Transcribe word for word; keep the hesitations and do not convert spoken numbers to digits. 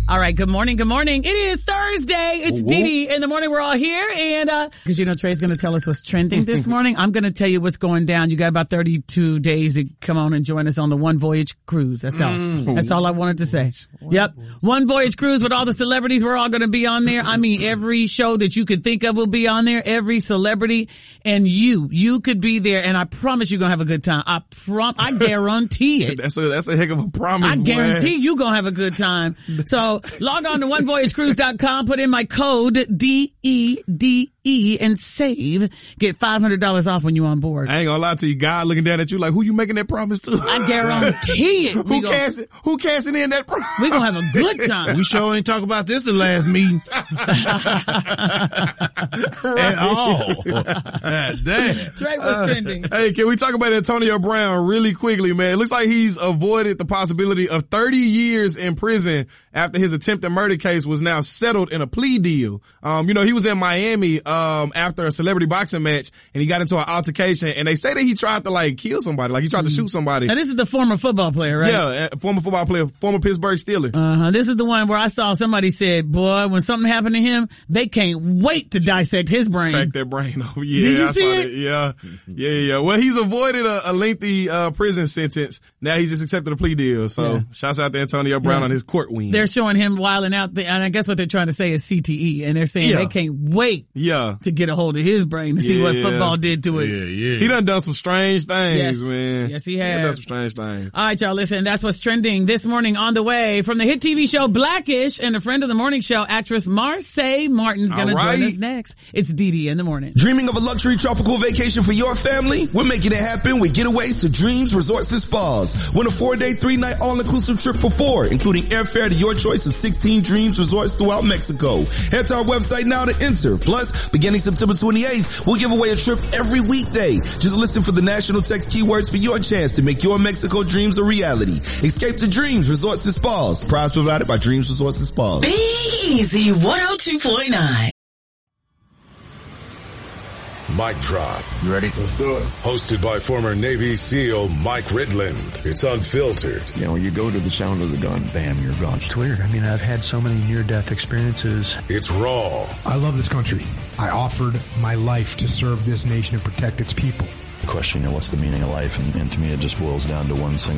All right, good morning, good morning. It is Thursday. It's Dee Dee in the morning. We're all here. And, uh, cause you know, Trey's gonna tell us what's trending this morning. I'm gonna tell you what's going down. You got about thirty-two days to come on and join us on the One Voyage Cruise. That's all. Mm. That's all I wanted to say. Yep. One Voyage Cruise with all the celebrities. We're all gonna be on there. I mean, every show that you could think of will be on there. Every celebrity. And you, you could be there. And I promise you're gonna have a good time. I prom, I guarantee it. That's a, that's a heck of a promise. I guarantee boy. you gonna have a good time. So log on to one voyage cruise dot com, put in my code D E D E and save. Get five hundred dollars off when you're on board. I ain't gonna lie to you, God looking down at you like, who you making that promise to? I guarantee it. who, gonna, cashing, who cashing in that promise? We gonna have a good time. We sure ain't talk about this the last meeting. At all. Damn. Trey was trending. Uh, hey, can we talk about Antonio Brown really quickly, man? It looks like he's avoided the possibility of thirty years in prison after his attempted murder case was now settled in a plea deal. Um, you know, he was in Miami, um, after a celebrity boxing match and he got into an altercation and they say that he tried to like kill somebody, like he tried mm. to shoot somebody. Now this is the former football player, right? Yeah, former football player, former Pittsburgh Steeler. Uh-huh. This is the one where I saw somebody said, boy, when something happened to him, they can't wait to dissect his brain. Crack that brain over. Yeah, Did you I see saw it? that. Yeah. Yeah, yeah. Well, he's avoided a, a lengthy, uh, prison sentence. Now he's just accepted a plea deal. So yeah. Shouts out to Antonio Brown yeah. on his court win. They're showing him wilding out the, and I guess what they're trying to say is C T E, and they're saying yeah. they can't wait yeah. to get a hold of his brain to see yeah. what football did to it. Yeah, yeah. He done done some strange things, yes. man. Yes, he He has. done some strange things. All right, y'all, listen, that's what's trending this morning on the way from the hit T V show Blackish, and a friend of the morning show, actress Marseille Martin's gonna right. join us next. It's Dee Dee in the morning. Dreaming of a luxury tropical vacation for your family? We're making it happen with Getaways to Dreams Resorts and Spas. Win a four-day, three-night all-inclusive trip for four, including airfare to your choice of sixteen Dreams Resorts throughout Mexico. Head to our website now to enter. Plus, beginning September twenty-eighth, we'll give away a trip every weekday. Just listen for the national text keywords for your chance to make your Mexico dreams a reality. Escape to Dreams Resorts and Spas. Prize provided by Dreams Resorts and Spas. Be Easy one oh two point nine. Mic Drop. You ready? Let's do it. Hosted by former Navy SEAL Mike Ridland. It's unfiltered. You know, you go to the sound of the gun, bam, you're gone. It's weird. I mean, I've had so many near-death experiences. It's raw. I love this country. I offered my life to serve this nation and protect its people. The question, you know, what's the meaning of life? And, and to me, it just boils down to one single